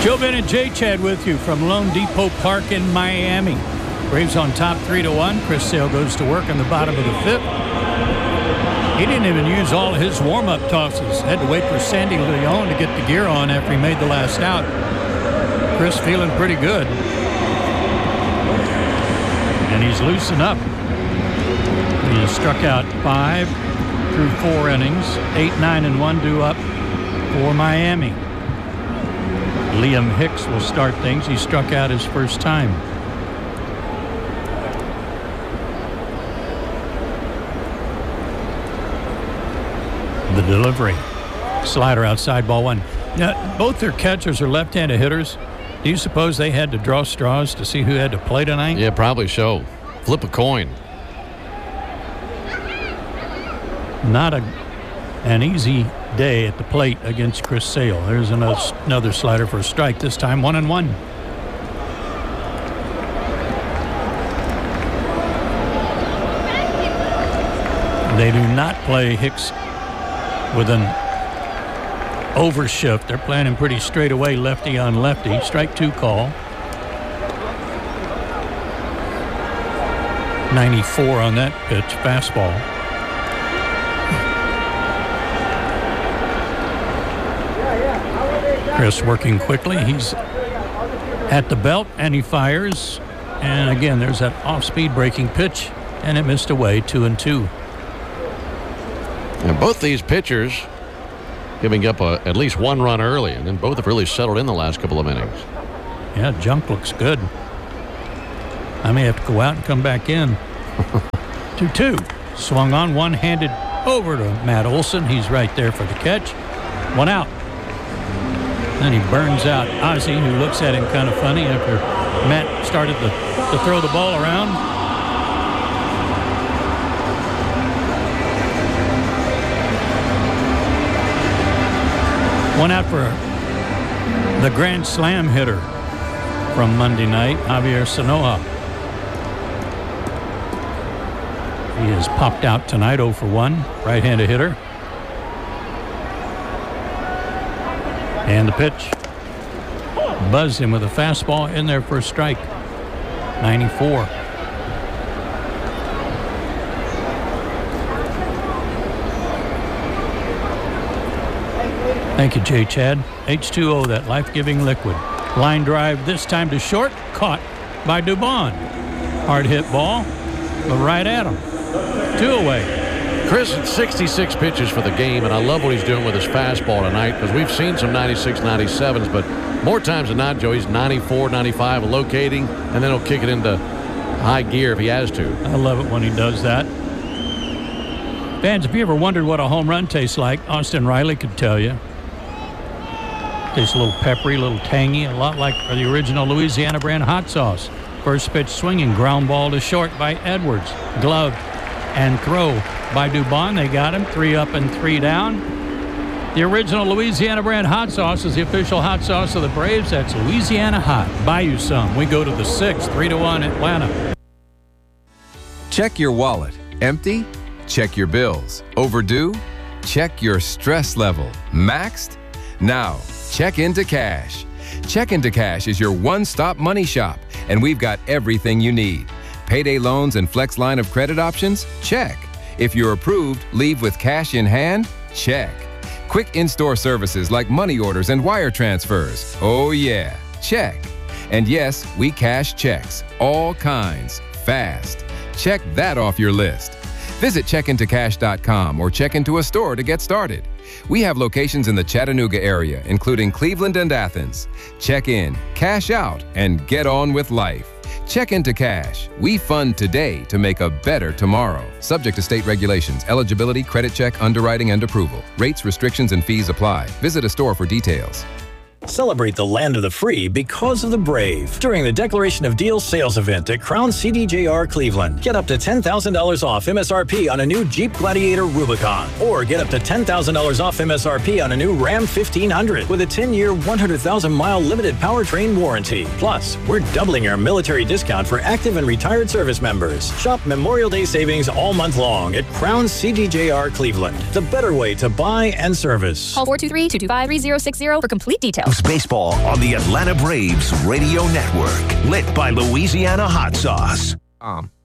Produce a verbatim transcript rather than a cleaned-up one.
Joe Bennett, Jay Chad with you from Lone Depot Park in Miami. Braves on top three to one. Chris Sale goes to work in the bottom of the fifth. He didn't even use all his warm-up tosses. Had to wait for Sandy Leon to get the gear on after he made the last out. Chris feeling pretty good. And he's loosened up. He has struck out five through four innings. Eight, nine, and one due up for Miami. Liam Hicks will start things. He struck out his first time. The delivery. Slider outside, ball one. Now, both their catchers are left-handed hitters. Do you suppose they had to draw straws to see who had to play tonight? Yeah, probably so. Flip a coin. Not a, an easy day at the plate against Chris Sale. There's another, another slider for a strike, this time one and one. They do not play Hicks with an overshift. They're playing him pretty straight away, lefty on lefty. Strike two call. ninety-four on that pitch, fastball. Chris working quickly. He's at the belt and he fires. And again, there's that off-speed breaking pitch, and it missed away, two and two. And both these pitchers giving up a, at least one run early, and then both have really settled in the last couple of innings. Yeah, jump looks good. I may have to go out and come back in. two two. Swung on, one-handed over to Matt Olson. He's right there for the catch. One out. Then he burns out Ozzie, who looks at him kind of funny after Matt started to, to throw the ball around. One out for the Grand Slam hitter from Monday night, Javier Sanoja. He has popped out tonight, oh for one, right-handed hitter. And the pitch. Buzzed him with a fastball in there for a strike. ninety-four. Thank you, Jay Chad. H two O, that life-giving liquid. Line drive this time to short. Caught by Dubon. Hard hit ball, but right at him. Two away. Chris had sixty-six pitches for the game, and I love what he's doing with his fastball tonight because we've seen some ninety-six, ninety-sevens, but more times than not, Joe, he's ninety-four, ninety-five, locating, and then he'll kick it into high gear if he has to. I love it when he does that. Fans, if you ever wondered what a home run tastes like, Austin Riley could tell you. Tastes a little peppery, a little tangy, a lot like the original Louisiana brand hot sauce. First pitch swinging, ground ball to short by Edwards. Glove and throw by Dubon. They got him. Three up and three down. The original Louisiana brand hot sauce is the official hot sauce of the Braves. That's Louisiana Hot. Buy you some. We go to the sixth, three to one Atlanta. Check your wallet. Empty? Check your bills. Overdue? Check your stress level. Maxed? Now, check into cash. Check into Cash is your one-stop money shop, and we've got everything you need. Payday loans and flex line of credit options? Check. If you're approved, leave with cash in hand? Check. Quick in-store services like money orders and wire transfers? Oh yeah, check. And yes, we cash checks, all kinds, fast. Check that off your list. Visit check into cash dot com or check into a store to get started. We have locations in the Chattanooga area, including Cleveland and Athens. Check in, cash out, and get on with life. Check into Cash. We fund today to make a better tomorrow. Subject to state regulations, eligibility, credit check, underwriting, and approval. Rates, restrictions, and fees apply. Visit a store for details. Celebrate the land of the free because of the brave during the Declaration of Deals sales event at Crown C D J R Cleveland. Get up to ten thousand dollars off M S R P on a new Jeep Gladiator Rubicon, or get up to ten thousand dollars off M S R P on a new Ram fifteen hundred with a ten-year, one hundred thousand mile limited powertrain warranty. Plus, we're doubling our military discount for active and retired service members. Shop Memorial Day savings all month long at Crown C D J R Cleveland. The better way to buy and service. Call four two three, two two five, three zero six zero for complete details. Braves baseball on the Atlanta Braves Radio Network. Lit by Louisiana Hot Sauce. Um.